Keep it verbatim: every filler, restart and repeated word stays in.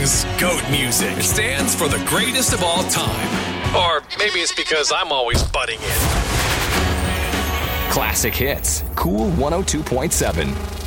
Everything's GOAT music. It stands for the greatest of all time. Or maybe it's because I'm always butting in. Classic Hits. Cool one oh two point seven.